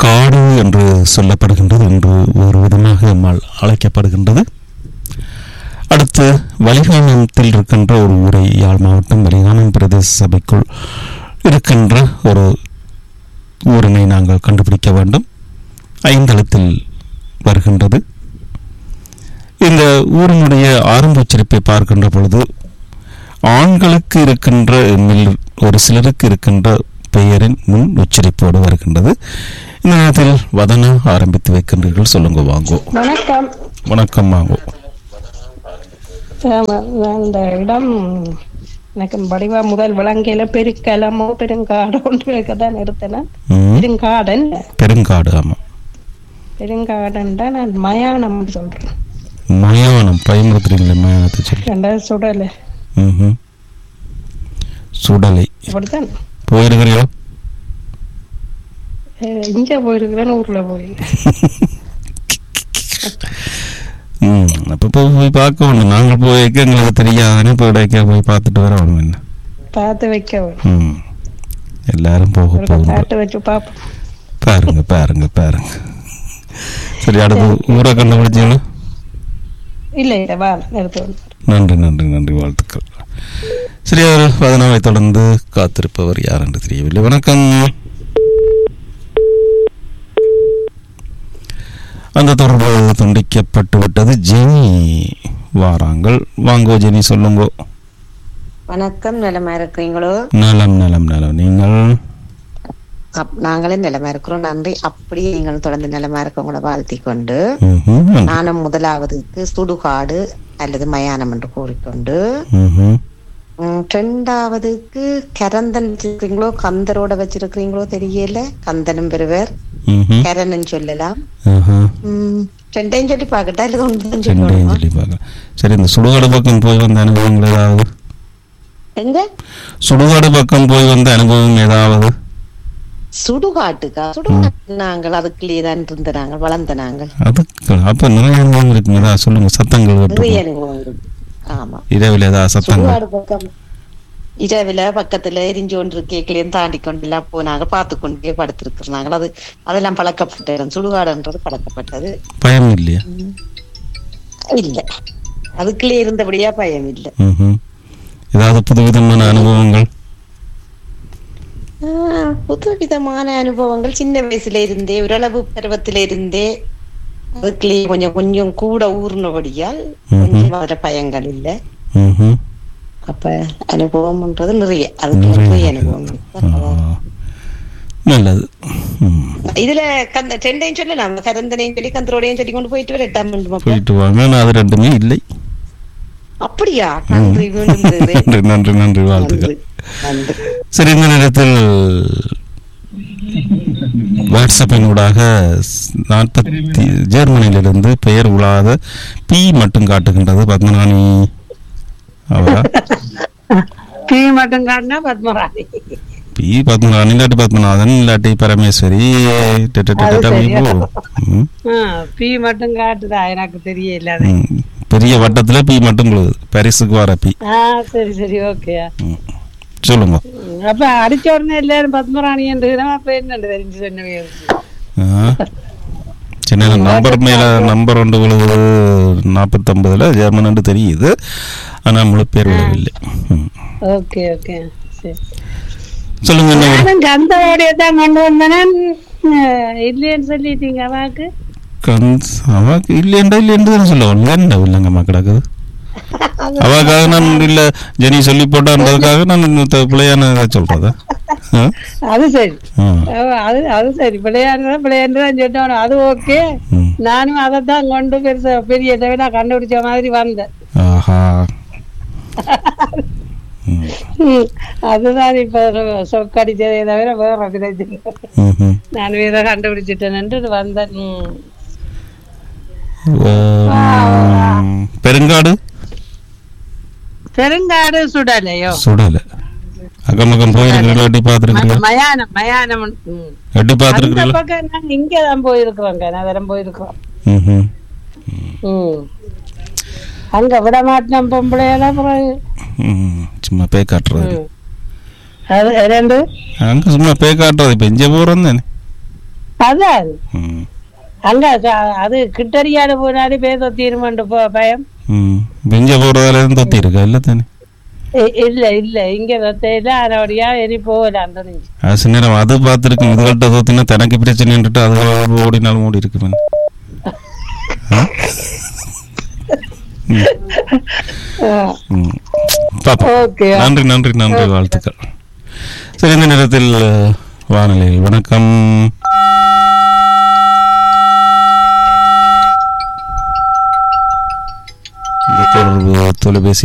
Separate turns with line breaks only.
காடு என்று சொல்லப்படுகின்றது, என்று ஒரு விதமாக நம்மால் அழைக்கப்படுகின்றது. அடுத்து வலிகாமத்தில் இருக்கின்ற ஒரு ஊரை, யாழ் மாவட்டம் வலிகாமம் பிரதேச சபைக்குள் இருக்கின்ற ஒரு ஊரினை நாங்கள் கண்டுபிடிக்க வேண்டும். 5 எழுத்தில் வருகின்றது. இந்த ஊரினுடைய ஆரம்ப உச்சரிப்பை பார்க்கின்ற பொழுது ஆண்களுக்கு இருக்கின்ற ஒரு சிலருக்கு இருக்கின்ற பெயரின் முன் உச்சரிப்போடு வருகின்றது. இந்த நேரத்தில் வதனா ஆரம்பித்து வைக்கின்றீர்கள். சொல்லுங்க வாங்கோ.
வணக்கம்.
வணக்கம் வாங்கோ.
இந்த இடம் எனக்கு வடிவா முதல் விளங்கையில பெருக்கலமோ பெருங்காடோ தான் எடுத்தேன். பெருங்காடன்
பெருங்காடு. ஆமா,
பெருங்காடுன்றா நான் மயானம் சொல்றேன்.
மயானம் பயன்படுத்துறீங்களே? மயானத்தை சொல்லி
சுடலை.
சுடலை
அப்படித்தான்
போயிருக்கிறீங்களா?
இங்க போயிருக்கிறேன், ஊர்ல போயிருக்கேன்.
அப்போ போய் பார்க்க வேணும். நாங்கள் போய் வைக்க எங்களுக்கு தெரியாதானே, போய் வைக்க போய் பார்த்துட்டு வர வேணும். என்ன
பார்த்து வைக்க
எல்லாரும் போக
பார்த்து வச்சு பார்ப்போம்.
பாருங்க பாருங்க பாருங்க. சரி, அடுத்து ஊரை கண்டுபிடிச்சீங்களா?
இல்ல இல்ல, வா எடுத்து.
நன்றி நன்றி நன்றி, வாழ்த்துக்கள். சரி, அவர் வதனாவை தொடர்ந்து காத்திருப்பவர் யார் என்று தெரியவில்லை. வணக்கம். அந்த தொடர்பு துண்டிக்கப்பட்டு விட்டது. ஜெனி வாராங்கள். வாங்கோ ஜெனி, சொல்லுங்கோ.
வணக்கம். நிலமா இருக்கிறீங்களோ?
நலம் நலம் நலம். நீங்கள்?
நாங்களே நிலமா இருக்கிறோம், நன்றி. அப்படியே நீங்கள் தொடர்ந்து நிலமா இருக்கவங்கள வாழ்த்தி கொண்டு நானும் முதலாவதுக்கு சுடுகாடு அல்லது மயானம் என்று கூறிக்கொண்டு, 2வதுக்கு கரந்தன் வச்சிருக்கீங்களோ கந்தரோட வச்சிருக்கிறீங்களோ தெரியல, கந்தனும் பெறுவர், கரன்னு சொல்லலாம். 2 சொல்லி பாக்கட்டா இல்ல 1 சொல்லி
பாக்க? சரி, இந்த சுடுகாடு பக்கம் போய் வந்த அனுபவங்கள் ஏதாவது?
எங்க
சுடுகாடு பக்கம் போய் வந்த அனுபவம் ஏதாவது?
சுடுகாட்டுக்கா? சுடுகாட்டு நாங்கள் அதுக்குள்ளேயே தான் இருந்த, நாங்கள் வளர்ந்த நாங்கள்.
அதுக்கு அப்ப நிறைய அனுபவம் இருக்குங்களா? சொல்லுங்க. சத்தங்கள்
நிறைய அனுபவம் இருக்கு. ஆமா,
இரவில் ஏதாவது சத்தங்கள்?
சுடுகாடு பக்கம் இரவில பக்கத்துல எரிஞ்சு கொண்டு கேக்கலையும் தாண்டி கொண்டு எல்லாம் போனாங்க, பார்த்து கொண்டே படுத்திருக்கிறோம் நாங்கள். அதெல்லாம் பழக்கப்பட்ட இடம். சுடுகாடுன்றது பழக்கப்பட்டது.
பயம் இல்லையா?
இல்ல, அதுக்குள்ளே இருந்தபடியா பயம் இல்ல.
ஏதாவது புதுவிதமான அனுபவங்கள்?
புதுவிதமான அனுபவங்கள் சின்ன வயசுல இருந்தே, ஓரளவு பருவத்தில இருந்தே அதுக்குள்ளே கொஞ்சம் கொஞ்சம் கூட ஊர்னபடியால் கொஞ்சம் அதுல பயங்கள் இல்ல. அப்ப அனுபவம்ன்றது நிறைய, அதுக்கு நிறைய அனுபவம்.
நல்லது.
இதுல 2 சொல்லலாம், கரந்தனையும் சொல்லி கந்தரோடையும் சொல்லி கொண்டு போயிட்டு வர 8
போயிட்டு வாங்க. அது 2மே இல்லை.
அப்படியா? நன்றி
நன்றி நன்றி நன்றி, வாழ்த்துக்கள். சரி, இந்த நேரத்தில் வாட்ஸ்அப்பினூடாக 40 ஜெர்மனியிலிருந்து பெயர் உலாத பி மட்டும் காட்டுகின்றது. பத்மராணி அவரா?
பி மட்டும் காட்டினா பத்மராணி.
பி பத்மராணி இல்லாட்டி பத்மநாதன் இல்லாட்டி பரமேஸ்வரி.
பி மட்டும் காட்டுதா? எனக்கு தெரியல.
பெரிய வட்டத்துல பி மட்டும் போகுது. பரிசுக்கு வர பி.
சரி சரி, ஓகே.
சொல்லுங்க.
அப்ப அடிச்ச உடனே எல்லாரும் பத்மராணி என்று என்ன தெரிஞ்சு சொன்னவே.
சின்ன நம்பர் மேல நம்பர் ஒன்று விழுது 40-50 ஜெர்மன் என்று தெரியுது, ஆனா முழு பேர் விழவில்லை.
ஓகே ஓகே, சரி
சொல்லுங்க.
கந்தோடைய தான் கொண்டு வந்தேன், இல்லைன்னு சொல்லிட்டீங்க. அவாக்கு
அவாக்கு இல்லையண்டா இல்லைன்னு சொல்லுவாங்க. என்ன இல்லைங்கம்மா கிடக்குது. அவாக்காக நான் இல்ல ஜெனி சொல்லி போட்டான்றதுக்காக நான் பிள்ளையான சொல்றதா?
அது சரி, அது சரி. பிள்ளையாண்டுதான் சொல்லிட்டோம். அது ஓகே. நானும் அதைத்தான் கொண்டு பெரிய தவிர கண்டுபிடிச்ச மாதிரி வந்தேன். அதுதான் இப்ப சொக்கடிச்சதே தவிர வேற பிரச்சனை. நான் இதை கண்டுபிடிச்சிட்டேன் வந்தேன்.
பெருங்காடு
பெருங்காடு சுடலையோ?
சுடல. அக்கமக்கம் போயிருக்கீங்களா? எட்டி பாத்துருக்கீங்களா?
மயானம் மயானம்
எட்டி பாத்துருக்கீங்களா?
நாங்க இங்கதான் போயிருக்கிறோங்க, நான் போயிருக்கிறோம். அங்க விட மாட்டோம் பொம்பளையெல்லாம்.
சும்மா பே காட்டுறது.
அது ரெண்டு
அங்க சும்மா பே காட்டுறது. இப்ப இங்க போறோம் தானே.
அதான்
ம்
அங்க அது கிட்டடியால போனாலே பேர் தொத்திருமாண்டு பயம்.
ம் பெஞ்ச போறதால தொத்தி இருக்கா இல்லை தானே?
இல்ல இல்ல இங்க தொத்தையில அதோடையா எரி போகலாம் தெரிஞ்சு.
அது நேரம் அது பார்த்துருக்கு. இதுகள்கிட்ட தொத்தினா தனக்கு பிரச்சனைன்ட்டு அது ஓடினாலும் ஓடி இருக்கு. நன்றி நன்றி நன்றி, வாழ்த்துக்கள். சரி, இந்த நேரத்தில் வானிலை வணக்கம். தொலைபேசி